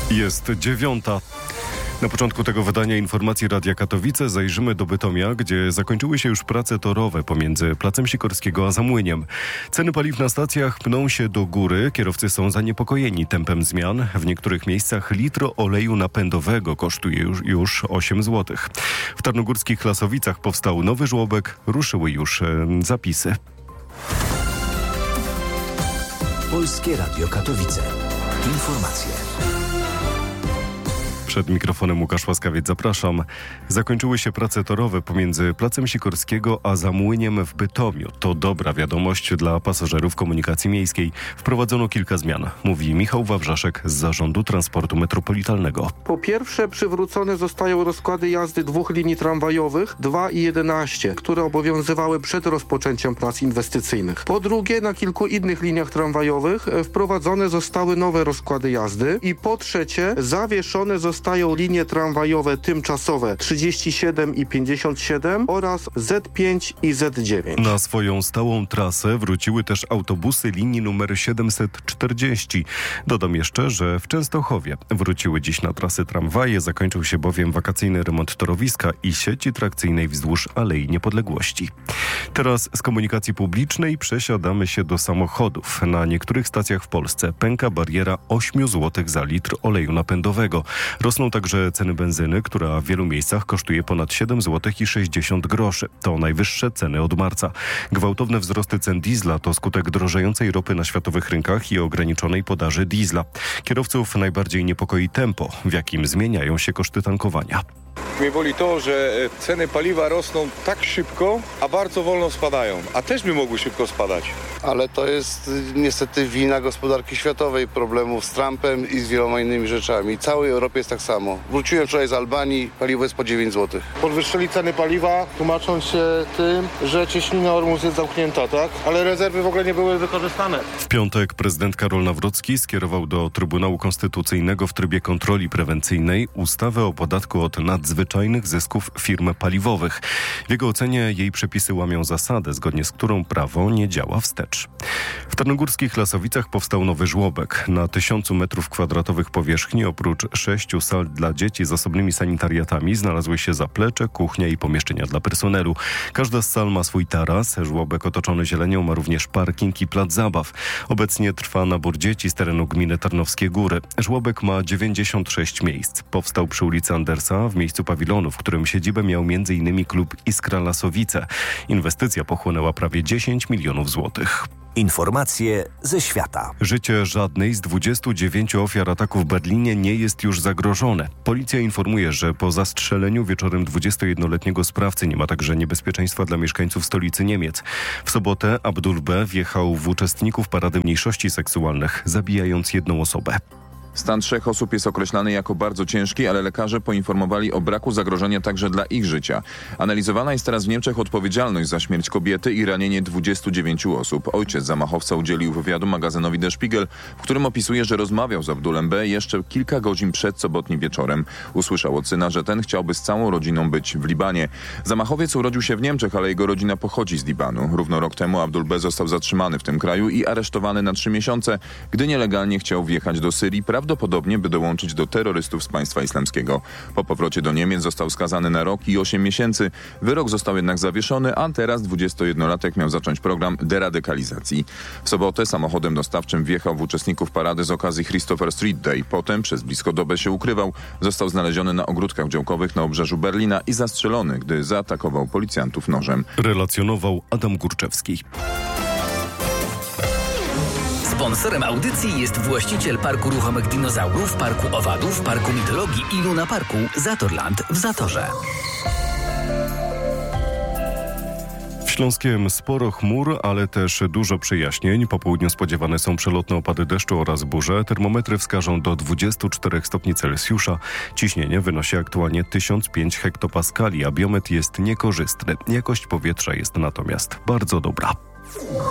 Jest 9:00. Na początku tego wydania informacji Radia Katowice zajrzymy do Bytomia, gdzie zakończyły się już prace torowe pomiędzy Placem Sikorskiego a Zamłyniem. Ceny paliw na stacjach pną się do góry. Kierowcy są zaniepokojeni tempem zmian. W niektórych miejscach litr oleju napędowego kosztuje już 8 zł. W tarnogórskich Lasowicach powstał nowy żłobek. Ruszyły już zapisy. Polskie Radio Katowice. Informacje. Przed mikrofonem Łukasz Łaskawiec, zapraszam. Zakończyły się prace torowe pomiędzy Placem Sikorskiego a Zamłyniem w Bytomiu. To dobra wiadomość dla pasażerów komunikacji miejskiej. Wprowadzono kilka zmian, mówi Michał Wawrzaszek z Zarządu Transportu Metropolitalnego. Po pierwsze, przywrócone zostają rozkłady jazdy 2 linii tramwajowych 2 i 11, które obowiązywały przed rozpoczęciem prac inwestycyjnych. Po drugie, na kilku innych liniach tramwajowych wprowadzone zostały nowe rozkłady jazdy. I po trzecie, zawieszone zostają linie tramwajowe tymczasowe 37 i 57 oraz Z5 i Z9. Na swoją stałą trasę wróciły też autobusy linii numer 740. Dodam jeszcze, że w Częstochowie wróciły dziś na trasy tramwaje. Zakończył się bowiem wakacyjny remont torowiska i sieci trakcyjnej wzdłuż Alei Niepodległości. Teraz z komunikacji publicznej przesiadamy się do samochodów. Na niektórych stacjach w Polsce pęka bariera 8 zł za litr oleju napędowego. Rosną także ceny benzyny, która w wielu miejscach kosztuje ponad 7 zł i 60 groszy. To najwyższe ceny od marca. Gwałtowne wzrosty cen diesla to skutek drożejącej ropy na światowych rynkach i ograniczonej podaży diesla. Kierowców najbardziej niepokoi tempo, w jakim zmieniają się koszty tankowania. Mnie boli to, że ceny paliwa rosną tak szybko, a bardzo wolno spadają. A też by mogły szybko spadać. Ale to jest niestety wina gospodarki światowej, problemów z Trumpem i z wieloma innymi rzeczami. W całej Europie jest tak samo. Wróciłem wczoraj z Albanii, paliwo jest po 9 zł. Podwyższyli ceny paliwa, tłumacząc się tym, że cieśnina Ormus jest zamknięta, tak? Ale rezerwy w ogóle nie były wykorzystane. W piątek prezydent Karol Nawrocki skierował do Trybunału Konstytucyjnego w trybie kontroli prewencyjnej ustawę o podatku od nadzwyczajnych zysków firm paliwowych. W jego ocenie jej przepisy łamią zasadę, zgodnie z którą prawo nie działa wstecz. W tarnogórskich Lasowicach powstał nowy żłobek. Na 1000 m2 powierzchni oprócz 6 sal dla dzieci z osobnymi sanitariatami znalazły się zaplecze, kuchnia i pomieszczenia dla personelu. Każda z sal ma swój taras. Żłobek otoczony zielenią ma również parking i plac zabaw. Obecnie trwa nabór dzieci z terenu gminy Tarnowskie Góry. Żłobek ma 96 miejsc. Powstał przy ulicy Andersa w miejscu pawilonu, w którym siedzibę miał m.in. klub Iskra Lasowice. Inwestycja pochłonęła prawie 10 milionów złotych. Informacje ze świata. Życie żadnej z 29 ofiar ataku w Berlinie nie jest już zagrożone. Policja informuje, że po zastrzeleniu wieczorem 21-letniego sprawcy nie ma także niebezpieczeństwa dla mieszkańców stolicy Niemiec. W sobotę Abdul B. wjechał w uczestników parady mniejszości seksualnych, zabijając jedną osobę. Stan 3 osób jest określany jako bardzo ciężki, ale lekarze poinformowali o braku zagrożenia także dla ich życia. Analizowana jest teraz w Niemczech odpowiedzialność za śmierć kobiety i ranienie 29 osób. Ojciec zamachowca udzielił wywiadu magazynowi Der Spiegel, w którym opisuje, że rozmawiał z Abdulem B. jeszcze kilka godzin przed sobotnim wieczorem. Usłyszał od syna, że ten chciałby z całą rodziną być w Libanie. Zamachowiec urodził się w Niemczech, ale jego rodzina pochodzi z Libanu. Równo rok temu Abdul B. został zatrzymany w tym kraju i aresztowany na 3 miesiące, gdy nielegalnie chciał wjechać do Syrii, prawdopodobnie by dołączyć do terrorystów z państwa islamskiego. Po powrocie do Niemiec został skazany na rok i 8 miesięcy. Wyrok został jednak zawieszony, a teraz 21-latek miał zacząć program deradykalizacji. W sobotę samochodem dostawczym wjechał w uczestników parady z okazji Christopher Street Day. Potem przez blisko dobę się ukrywał. Został znaleziony na ogródkach działkowych na obrzeżu Berlina i zastrzelony, gdy zaatakował policjantów nożem. Relacjonował Adam Górczewski. Sponsorem audycji jest właściciel Parku Ruchomych Dinozaurów, Parku Owadów, Parku Mitologii i Luna Parku Zatorland w Zatorze. W Śląskiem sporo chmur, ale też dużo przejaśnień. Po południu spodziewane są przelotne opady deszczu oraz burze. Termometry wskażą do 24 stopni Celsjusza. Ciśnienie wynosi aktualnie 1005 hektopaskali, a biometr jest niekorzystny. Jakość powietrza jest natomiast bardzo dobra.